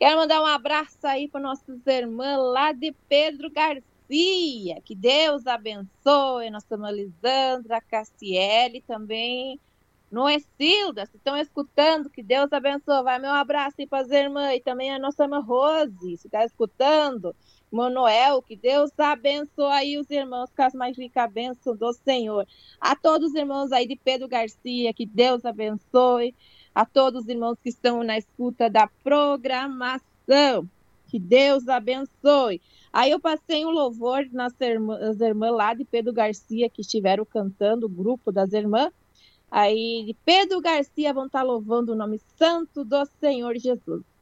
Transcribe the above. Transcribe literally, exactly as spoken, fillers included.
Quero mandar um abraço aí para nossas irmãs lá de Pedro Garcia. Que Deus abençoe. Nossa irmã Lisandra, Cassiele também. No Exilda, se estão escutando, que Deus abençoe. Vai meu abraço aí para as irmãs. E também a nossa irmã Rose, se está escutando. Manuel, que Deus abençoe aí os irmãos com as mais ricas bênçãos do Senhor. A todos os irmãos aí de Pedro Garcia, que Deus abençoe. A todos os irmãos que estão na escuta da programação, que Deus abençoe. Aí eu passei um louvor nas irmãs, irmãs lá de Pedro Garcia, que estiveram cantando, o grupo das irmãs. Aí de Pedro Garcia vão estar louvando o nome santo do Senhor Jesus.